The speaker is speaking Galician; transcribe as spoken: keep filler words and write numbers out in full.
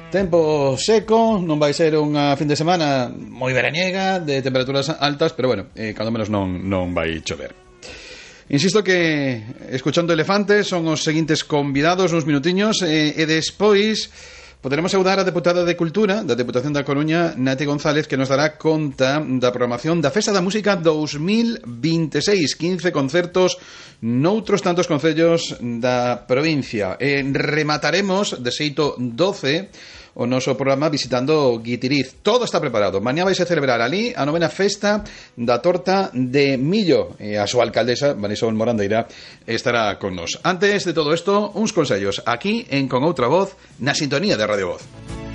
Tempo seco, non vai ser unha fin de semana moi veraniega, de temperaturas altas, pero bueno, eh, cando menos non, non vai chover. Insisto que escuchando Elefantes son os seguintes convidados uns minutiños eh, e despois poderemos saudar a deputada de Cultura da Deputación da Coruña, Nati González, que nos dará conta da programación da Festa da Música dous mil vinte e seis, quince concertos noutros tantos concellos da provincia. E remataremos de xeito doce o noso programa visitando Guitiriz. Todo está preparado. Mañá vais a celebrar ali a novena festa da torta de millo. E a súa alcaldesa, Marisol Morandeira, estará con nos. Antes de todo isto, uns consellos aquí en Con Outra Voz, na sintonía de Radio Voz.